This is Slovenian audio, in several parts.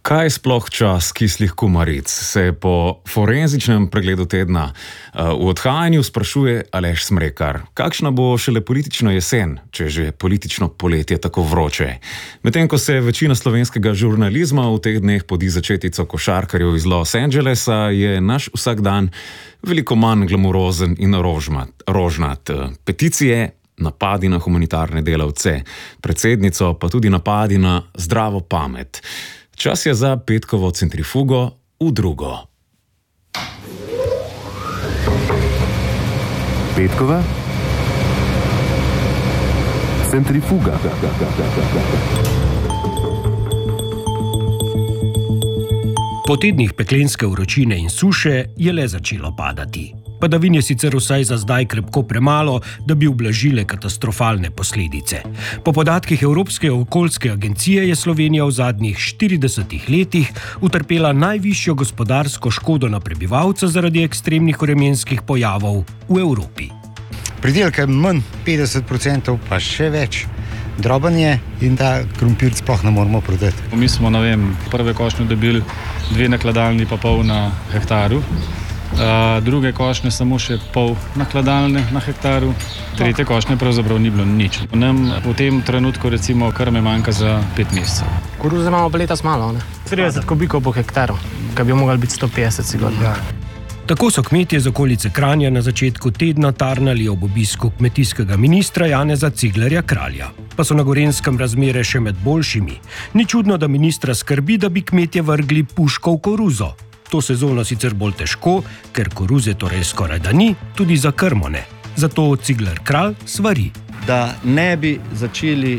Kaj je sploh čas kislih kumaric, se po forenzičnem pregledu tedna v odhajanju sprašuje Aleš Smrekar. Kakšna bo šele politična jesen, če že politično poletje tako vroče? Medtem ko se večina slovenskega žurnalizma v teh dneh podi začetico košarkarjev iz Los Angelesa, je naš vsakdan veliko manj glamurozen in rožnat. Peticije, napadi na humanitarne delavce, predsednico pa tudi napadi na zdravo pamet. Čas je za petkovo centrifugo v drugo. Petkova centrifuga. Po tednih peklenske vročine in suše je le začelo padati. Padavin je sicer vsaj za zdaj krepko premalo, da bi ublažile katastrofalne posledice. Po podatkih Evropske okoljske agencije je Slovenija v zadnjih 40 letih utrpela najvišjo gospodarsko škodo na prebivalca zaradi ekstremnih vremenskih pojavov v Evropi. Pridelka je manj, 50%, pa še več. Droben je in ta krompir sploh ne moramo prodati. Mi smo, prve košnje dobili 2 nakladalni pa pol na hektaru. Druge košnje samo še pol nakladalne na hektaru, tretje košnje pravzaprav ni bilo nič. Nam v tem trenutku recimo krme manjka za 5 mesecev. Koruze imamo pa letos malo, 30 kubikov po hektaru, kaj bi mogli biti 150 sigurno. Ja. Tako so kmetje z okolice Kranja na začetku tedna tarnali ob obisku kmetijskega ministra Janeza Ciglerja Kralja. Pa so na Gorenjskem razmere še med boljšimi. Ni čudno, da ministra skrbi, da bi kmetje vrgli puško v koruzo. To sezono sicer bolj težko, ker koruze torej skoraj da ni, tudi za krmo ne. Zato Cigler Kralj svari. Da ne bi začeli,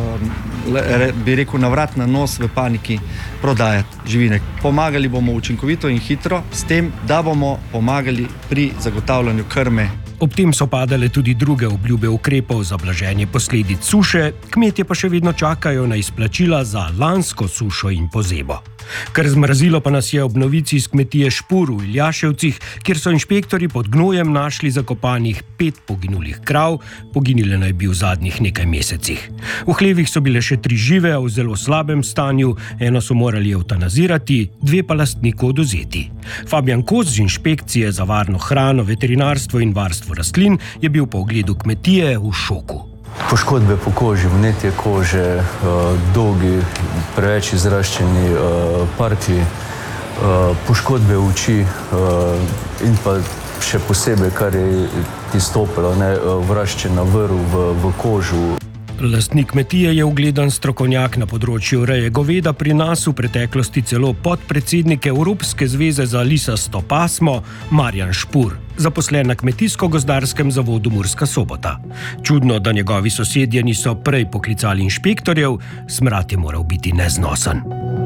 bi rekel, na vrat na nos v paniki prodajati živine. Pomagali bomo učinkovito in hitro, s tem, da bomo pomagali pri zagotavljanju krme. Ob tem so padale tudi druge obljube ukrepov za blaženje posledic suše, kmetje pa še vedno čakajo na izplačila za lansko sušo in pozebo. Kar zmrazilo pa nas je ob novici iz kmetije Špur v Iljaševcih, kjer so inšpektorji pod gnojem našli zakopanih 5 poginulih krav, poginile naj bi v zadnjih nekaj mesecih. V hlevih so bile še 3 žive, v zelo slabem stanju, eno so morali evtanazirati, 2 pa lastniku odvzeti. Fabijan Kos z inšpekcije za varno hrano, veterinarstvo in varstvo rastlin je bil po ogledu kmetije v šoku. Poškodbe po koži, vnetje kože, dolgi, preveč izraščeni parklji, poškodbe oči in pa še posebej, kar je izstopilo, vraščena vrv v kožu. Lastnik kmetije je ugledan strokovnjak na področju reje goveda, pri nas v preteklosti celo podpredsednik Evropske zveze za lisasto pasmo Marjan Špur, zaposlen na Kmetijsko-gozdarskem zavodu Murska Sobota. Čudno, da njegovi sosedje niso prej poklicali inšpektorjev, smrad je moral biti neznosen.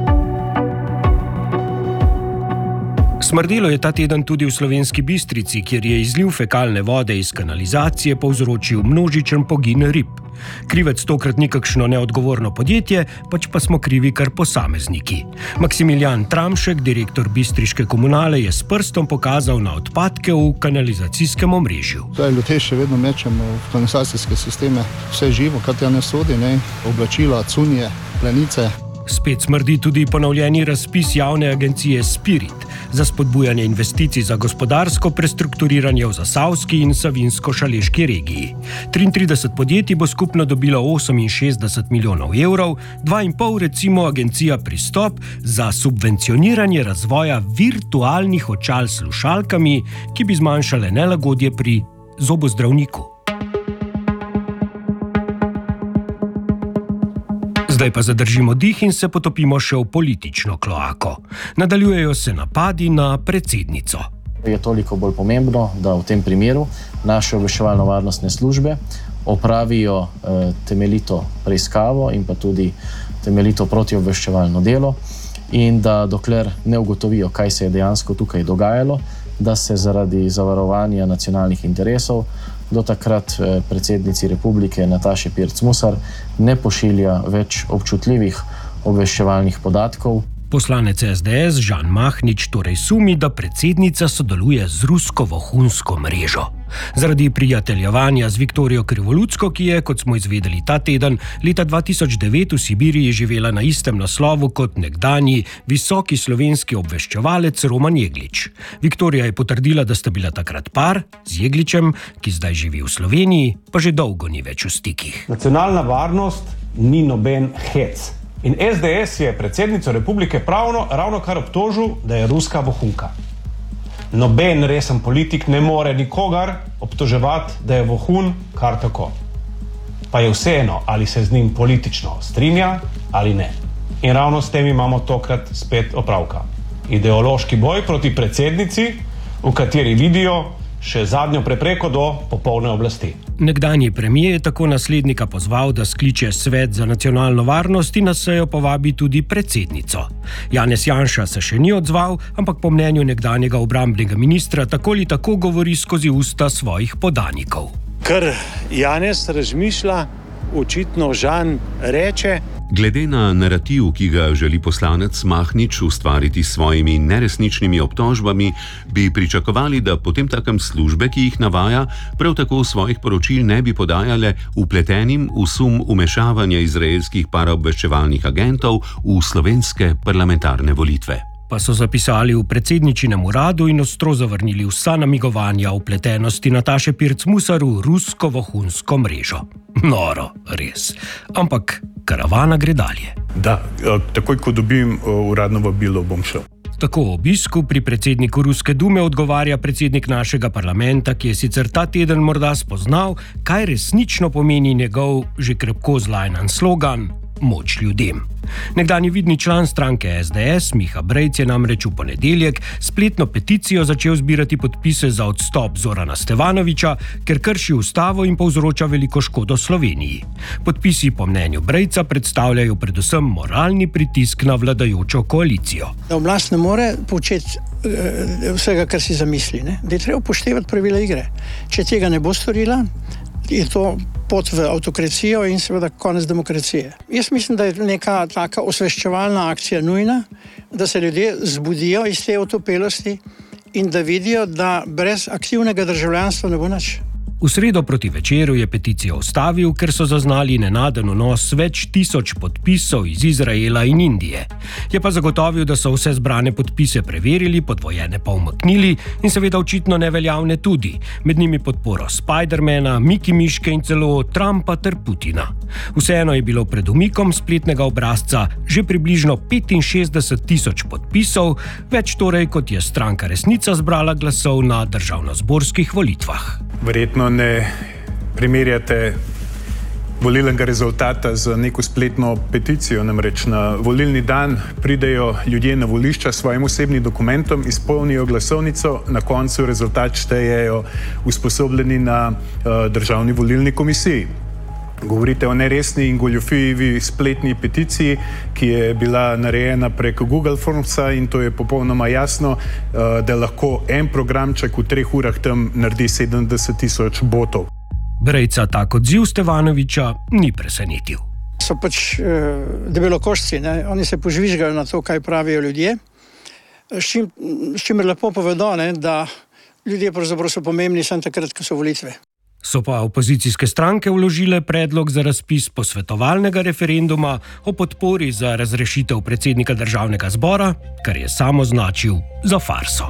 Smrdelo je ta teden tudi v Slovenski Bistrici, kjer je izliv fekalne vode iz kanalizacije povzročil množičen pogin rib. Krivec tokrat ni kakšno neodgovorno podjetje, pač pa smo krivi kar posamezniki. Maksimilijan Tramšek, direktor bistriške komunale, je s prstom pokazal na odpadke v kanalizacijskem omrežju. Ljudje še vedno mečemo v kanalizacijske sisteme vse živo, kar tja ne sodi, oblačila, cunje, plenice. Spet smrdi tudi ponovljeni razpis javne agencije Spirit za spodbujanje investicij za gospodarsko prestrukturiranje v Zasavski in Savinjsko-Šaleški regiji. 33 podjetij bo skupno dobilo 68 milijonov evrov, 2,5 recimo agencija Pristop za subvencioniranje razvoja virtualnih očal s slušalkami, ki bi zmanjšale nelagodje pri zobozdravniku. Zdaj pa zadržimo dih in se potopimo še v politično kloako. Nadaljujejo se napadi na predsednico. Je toliko bolj pomembno, da v tem primeru naše obveščevalno-varnostne službe opravijo temeljito preiskavo in pa tudi temeljito protiobveščevalno delo in da dokler ne ugotovijo, kaj se je dejansko tukaj dogajalo, da se zaradi zavarovanja nacionalnih interesov do takrat predsednici republike Nataše Pirc Musar ne pošilja več občutljivih obveščevalnih podatkov. Poslanec SDS Žan Mahnič torej sumi, da predsednica sodeluje z rusko vohunsko mrežo. Zaradi prijateljevanja z Viktorijo Krivolutsko, ki je, kot smo izvedeli ta teden, leta 2009 v Sibiriji živela na istem naslovu kot nekdanji visoki slovenski obveščevalec Roman Jeglič. Viktorija je potrdila, da sta bila takrat par, z Jegličem, ki zdaj živi v Sloveniji, pa že dolgo ni več v stikih. Nacionalna varnost ni noben hec. In SDS je predsednico republike ravno kar obtožil, da je ruska vohunka. Noben resen politik ne more nikogar obtoževati, da je vohun kar tako. Pa je vseeno, ali se z njim politično strinja ali ne. In ravno s tem imamo tokrat spet opravka. Ideološki boj proti predsednici, v kateri vidijo še zadnjo prepreko do popolne oblasti. Nekdanji premijer je tako naslednika pozval, da skliče Svet za nacionalno varnost in na sejo povabi tudi predsednico. Janez Janša se še ni odzval, ampak po mnenju nekdanjega obrambnega ministra tako ali tako govori skozi usta svojih podanikov. Ker Janez razmišlja, očitno Žan reče. Glede na narativ, ki ga želi poslanec Mahnič ustvariti s svojimi neresničnimi obtožbami, bi pričakovali, da potemtakem službe, ki jih navaja, prav tako svojih poročil ne bi podajale vpletenim v sum vmešavanja izraelskih paraobveščevalnih agentov v slovenske parlamentarne volitve. Pa so zapisali v predsedničinem uradu in ostro zavrnili vsa namigovanja o vpletenosti Nataše Pirc Musar v rusko vohunsko mrežo. Noro, res. Ampak karavana gre dalje. Da, takoj, ko dobim uradno vabilo, bom šel. Tako o obisku pri predsedniku Ruske dume odgovarja predsednik našega parlamenta, ki je sicer ta teden morda spoznal, kaj resnično pomeni njegov že krepko zlajnan slogan Moč ljudem. Nekdanji vidni član stranke SDS, Miha Brejc, je namreč v ponedeljek spletno peticijo začel zbirati podpise za odstop Zorana Stevanovića, ker krši ustavo in povzroča veliko škodo Sloveniji. Podpisi po mnenju Brejca predstavljajo predvsem moralni pritisk na vladajočo koalicijo. Oblast ne more početi vsega, kar si zamisli, ne? Da je treba upoštevati pravila igre. Če tega ne bo storila, je to pot v avtokracijo in seveda konec demokracije. Jaz mislim, da je neka taka osveščevalna akcija nujna, da se ljudje zbudijo iz te otopelosti in da vidijo, da brez aktivnega državljanstva ne bo nič. V sredo proti večeru je peticijo ustavil, ker so zaznali nenaden vnos več tisoč podpisov iz Izraela in Indije. Je pa zagotovil, da so vse zbrane podpise preverili, podvojene pa umaknili in seveda očitno neveljavne tudi, med njimi podporo Spidermana, Miki Miške in celo Trumpa ter Putina. Vseeno je bilo pred umikom spletnega obrazca že približno 65.000 podpisov, več torej, kot je stranka Resnica zbrala glasov na državnozborskih volitvah. Verjetno ne primerjate volilnega rezultata z neko spletno peticijo, namreč na volilni dan pridejo ljudje na volišča s svojim osebnim dokumentom, izpolnijo glasovnico, na koncu rezultat štejejo usposobljeni na Državni volilni komisiji. Govorite o neresni in goljofivi spletni peticiji, ki je bila narejena prek Google Formsa in to je popolnoma jasno, da lahko en programček v 3 urah tam naredi 70.000 botov. Brejca tak odziv Stevanovića ni presenetil. So pač debelokošci, ne? Oni se požvižgajo na to, kaj pravijo ljudje, s čimer lepo povedo, ne? Da ljudje pravzaprav so pomembni samo takrat, ko so volitve. So pa opozicijske stranke vložile predlog za razpis posvetovalnega referenduma o podpori za razrešitev predsednika Državnega zbora, kar je sam označil za farso.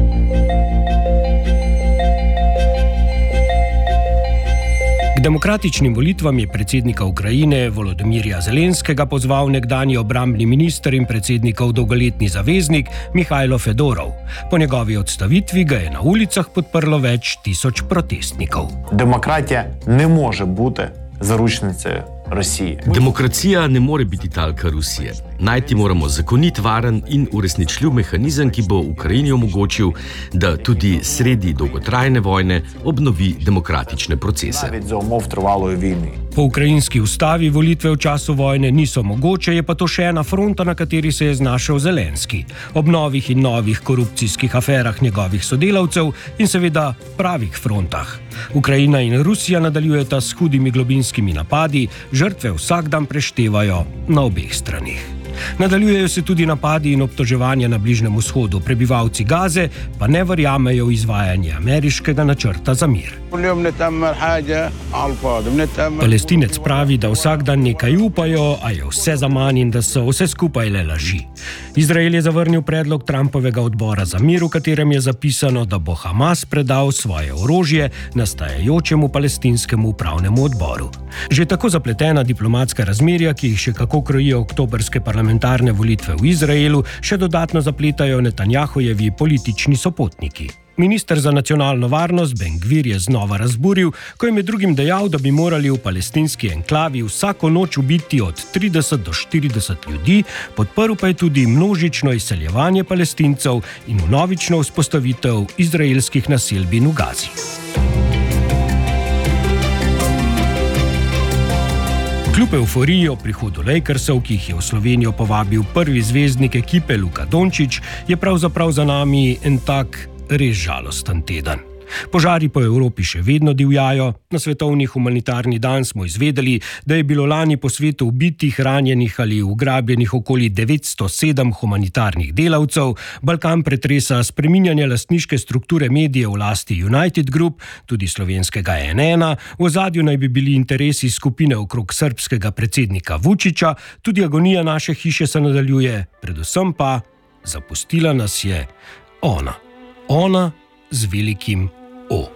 K demokratičnim volitvam je predsednika Ukrajine Volodymyrja Zelenskega pozval nekdanji obrambni minister in predsednikov dolgoletni zaveznik Mihajlo Fedorov. Po njegovi odstavitvi ga je na ulicah podprlo več tisoč protestnikov. Demokratija ne može biti zaručnicою Rosije. Demokracija ne more biti talka Rusije. Najti moramo zakonit, varen in uresničljiv mehanizem, ki bo Ukrajini omogočil, da tudi sredi dolgotrajne vojne obnovi demokratične procese. Po ukrajinski ustavi volitve v času vojne niso mogoče, je pa to še ena fronta, na kateri se je znašel Zelenski. Ob novih in novih korupcijskih aferah njegovih sodelavcev in seveda pravih frontah. Ukrajina in Rusija nadaljujeta s hudimi globinskimi napadi, žrtve vsak dan preštevajo na obeh stranih. Nadaljujejo se tudi napadi in obtoževanja na Bližnjem vzhodu. Prebivalci Gaze pa ne verjamejo v izvajanje ameriškega načrta za mir. Palestinec pravi, da vsak dan nekaj upajo, a je vse zaman in da so vse skupaj le laži. Izrael je zavrnil predlog Trumpovega odbora za mir, v katerem je zapisano, da bo Hamas predal svoje orožje nastajajočemu palestinskemu upravnemu odboru. Že tako zapletena diplomatska razmerja, ki jih še kako krojijo oktobrske parlamentarne volitve v Izraelu, še dodatno zapletajo Netanjahujevi politični sopotniki. Minister za nacionalno varnost Ben Gvir je znova razburil, ko je med drugim dejal, da bi morali v palestinski enklavi vsako noč ubiti od 30 do 40 ljudi, podprl pa je tudi množično izseljevanje Palestincev in vnovično vzpostavitev izraelskih naselbin v Gazi. Kljub euforiji o prihodu Lakersov, ki jih je v Slovenijo povabil prvi zvezdnik ekipe Luka Dončić, je pravzaprav za nami en tak res žalosten teden. Požari po Evropi še vedno divjajo. Na svetovni humanitarni dan smo izvedeli, da je bilo lani po svetu ubitih, ranjenih ali ugrabljenih okoli 907 humanitarnih delavcev. Balkan pretresa spreminjanje lastniške strukture medijev v lasti United Group, tudi slovenskega N1. V ozadju naj bi bili interesi skupine okrog srbskega predsednika Vučića, tudi agonija naše hiše se nadaljuje, predvsem pa zapustila nas je ona. Ona z velikim O.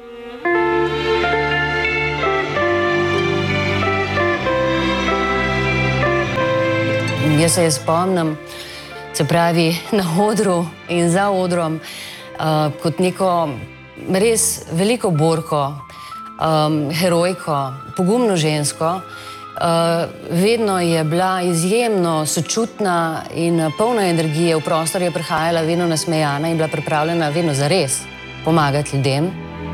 Jaz se spomnim, se pravi, na odru in za odrom, kot neko res veliko borko, herojko, pogumno žensko. Vedno je bila izjemno sočutna in polna energije, v prostor je prihajala vedno nasmejana in bila pripravljena vedno zares pomagati ljudem.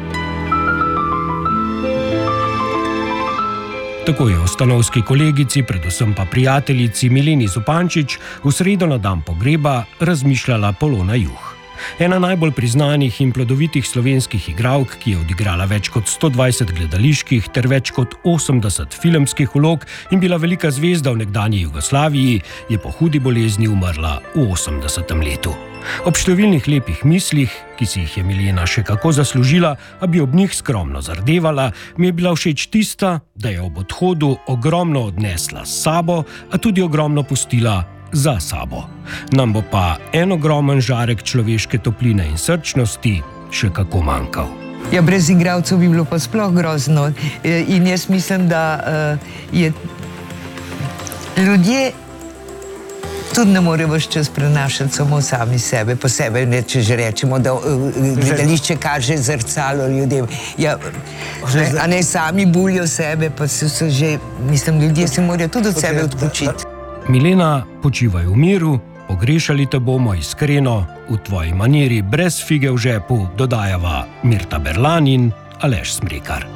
Tako je o stanovski kolegici, predvsem pa prijateljici Mileni Zupančič v sredo na dan pogreba razmišljala Polona Juh. Ena najbolj priznanih in plodovitih slovenskih igralk, ki je odigrala več kot 120 gledaliških ter več kot 80 filmskih vlog in bila velika zvezda v nekdanji Jugoslaviji, je po hudi bolezni umrla v 80. letu. Ob številnih lepih mislih, ki si jih je Milena še kako zaslužila, a bi ob njih skromno zardevala, mi je bila všeč tista, da je ob odhodu ogromno odnesla s sabo, a tudi ogromno pustila za sabo. Nam bo pa en ogromen žarek človeške topline in srčnosti še kako manjkal. Ja, brez igralcev bi bilo pa sploh grozno. In jaz mislim, da je ljudje tudi ne morejo ves čas prenašati samo sami sebe, po sebe, ne, če že rečemo, da gledališče kaže zrcalo ljudem. Ja, a ne sami bulijo sebe, pa so že, mislim, ljudje se morajo tudi od sebe odpočiti. Milena, počivaj v miru, pogrešali te bomo iskreno, v tvoji maniri brez fige v žepu dodajava Mirta Berlan in Aleš Smrekar.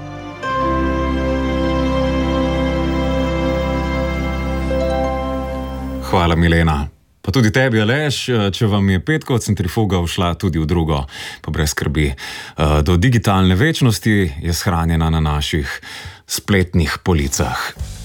Hvala, Milena. Pa tudi tebi, Aleš, če vam je petkov centrifuga ušla tudi v drugo, pa brez skrbi. Do digitalne večnosti je shranjena na naših spletnih policah.